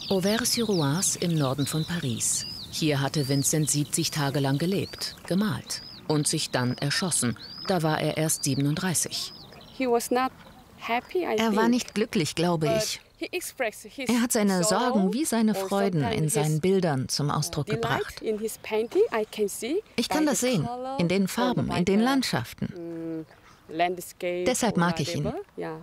Auvers-sur-Oise im Norden von Paris. Hier hatte Vincent 70 Tage lang gelebt, gemalt und sich dann erschossen. Da war er erst 37. Er war nicht glücklich, glaube ich. Er hat seine Sorgen wie seine Freuden in seinen Bildern zum Ausdruck gebracht. Ich kann das sehen, in den Farben, in den Landschaften. Deshalb mag ich ihn.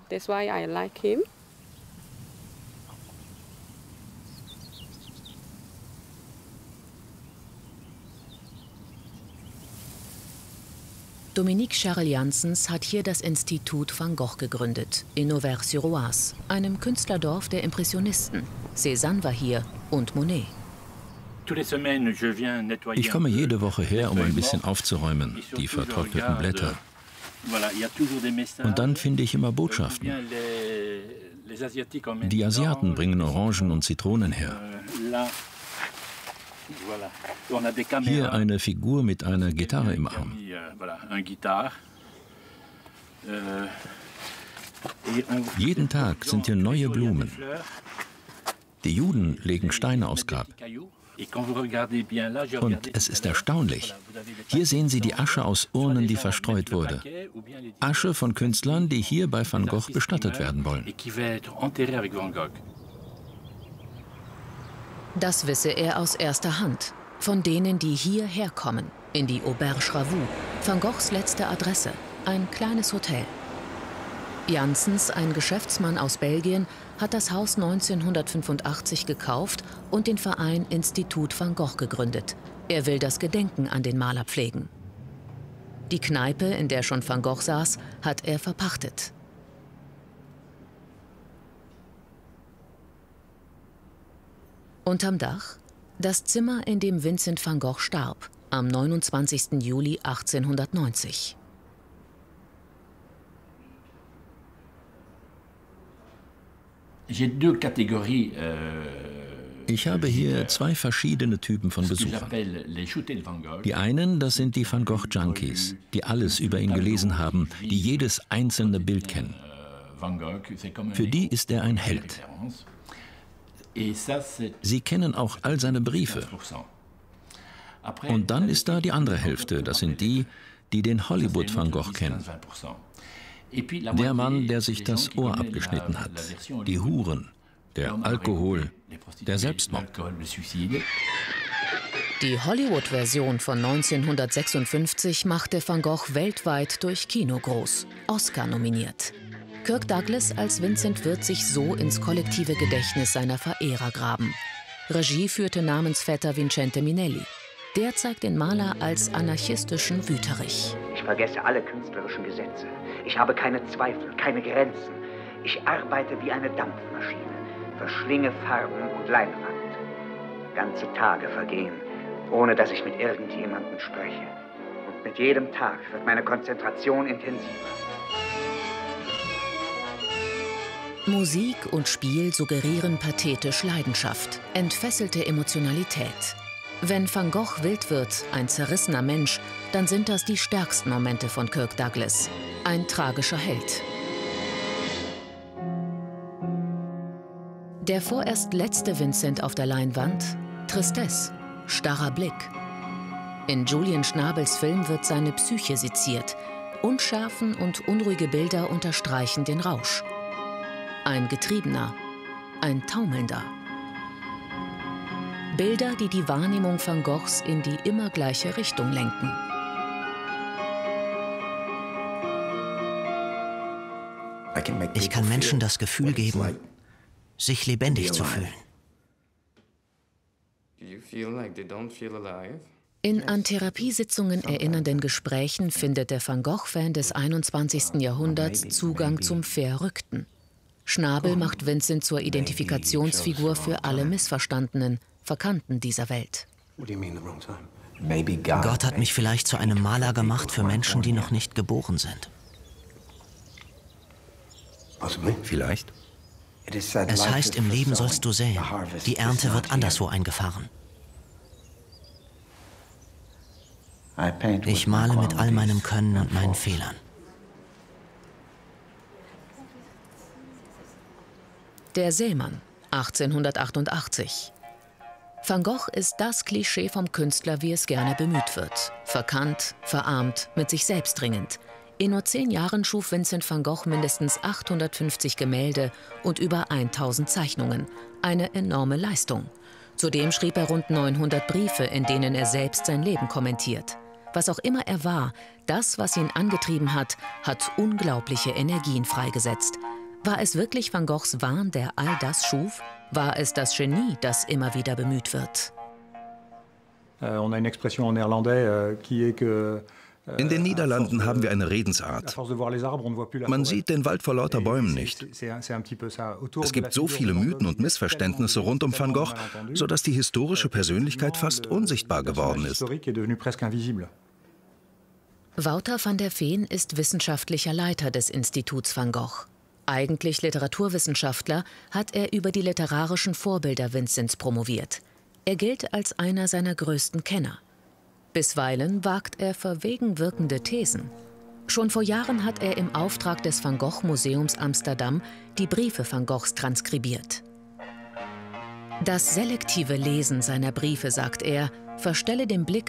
Dominique Charles Janssens hat hier das Institut Van Gogh gegründet, in Auvers-sur-Oise, einem Künstlerdorf der Impressionisten. Cézanne war hier und Monet. Ich komme jede Woche her, um ein bisschen aufzuräumen, die vertrockneten Blätter. Und dann finde ich immer Botschaften. Die Asiaten bringen Orangen und Zitronen her. Hier eine Figur mit einer Gitarre im Arm. Jeden Tag sind hier neue Blumen. Die Juden legen Steine aufs Grab. Und es ist erstaunlich. Hier sehen Sie die Asche aus Urnen, die verstreut wurde. Asche von Künstlern, die hier bei Van Gogh bestattet werden wollen. Das wisse er aus erster Hand. Von denen, die hierher kommen, in die Auberge Ravoux, Van Goghs letzte Adresse, ein kleines Hotel. Janssens, ein Geschäftsmann aus Belgien, hat das Haus 1985 gekauft und den Verein Institut Van Gogh gegründet. Er will das Gedenken an den Maler pflegen. Die Kneipe, in der schon Van Gogh saß, hat er verpachtet. Unterm Dach das Zimmer, in dem Vincent van Gogh starb, am 29. Juli 1890. Ich habe hier zwei verschiedene Typen von Besuchern. Die einen, das sind die Van Gogh-Junkies, die alles über ihn gelesen haben, die jedes einzelne Bild kennen. Für die ist er ein Held. Sie kennen auch all seine Briefe. Und dann ist da die andere Hälfte, das sind die, die den Hollywood-Van Gogh kennen. Der Mann, der sich das Ohr abgeschnitten hat, die Huren, der Alkohol, der Selbstmord. Die Hollywood-Version von 1956 machte Van Gogh weltweit durch Kino groß, Oscar nominiert. Kirk Douglas als Vincent wird sich so ins kollektive Gedächtnis seiner Verehrer graben. Regie führte Namensvetter Vincente Minnelli. Der zeigt den Maler als anarchistischen Wüterich. Ich vergesse alle künstlerischen Gesetze. Ich habe keine Zweifel, keine Grenzen. Ich arbeite wie eine Dampfmaschine, verschlinge Farben und Leinwand. Ganze Tage vergehen, ohne dass ich mit irgendjemandem spreche. Und mit jedem Tag wird meine Konzentration intensiver. Musik und Spiel suggerieren pathetisch Leidenschaft, entfesselte Emotionalität. Wenn Van Gogh wild wird, ein zerrissener Mensch, dann sind das die stärksten Momente von Kirk Douglas. Ein tragischer Held. Der vorerst letzte Vincent auf der Leinwand, Tristesse, starrer Blick. In Julian Schnabels Film wird seine Psyche seziert. Unschärfen und unruhige Bilder unterstreichen den Rausch. Ein Getriebener, ein Taumelnder. Bilder, die die Wahrnehmung Van Goghs in die immer gleiche Richtung lenken. Ich kann Menschen das Gefühl geben, sich lebendig zu fühlen. In an Therapiesitzungen erinnernden Gesprächen findet der Van Gogh-Fan des 21. Jahrhunderts Zugang zum Verrückten. Schnabel macht Vincent zur Identifikationsfigur für alle Missverstandenen, Verkannten dieser Welt. Gott hat mich vielleicht zu einem Maler gemacht für Menschen, die noch nicht geboren sind. Vielleicht. Es heißt, im Leben sollst du säen. Die Ernte wird anderswo eingefahren. Ich male mit all meinem Können und meinen Fehlern. Der Sämann, 1888. Van Gogh ist das Klischee vom Künstler, wie es gerne bemüht wird. Verkannt, verarmt, mit sich selbst ringend. In nur 10 Jahren schuf Vincent van Gogh mindestens 850 Gemälde und über 1000 Zeichnungen. Eine enorme Leistung. Zudem schrieb er rund 900 Briefe, in denen er selbst sein Leben kommentiert. Was auch immer er war, das, was ihn angetrieben hat, hat unglaubliche Energien freigesetzt. War es wirklich Van Goghs Wahn, der all das schuf? War es das Genie, das immer wieder bemüht wird? In den Niederlanden haben wir eine Redensart. Man sieht den Wald vor lauter Bäumen nicht. Es gibt so viele Mythen und Missverständnisse rund um Van Gogh, sodass die historische Persönlichkeit fast unsichtbar geworden ist. Wouter van der Veen ist wissenschaftlicher Leiter des Instituts Van Gogh. Eigentlich Literaturwissenschaftler, hat er über die literarischen Vorbilder Vincents promoviert. Er gilt als einer seiner größten Kenner. Bisweilen wagt er verwegen wirkende Thesen. Schon vor Jahren hat er im Auftrag des Van Gogh Museums Amsterdam die Briefe Van Goghs transkribiert. Das selektive Lesen seiner Briefe, sagt er, verstelle den Blick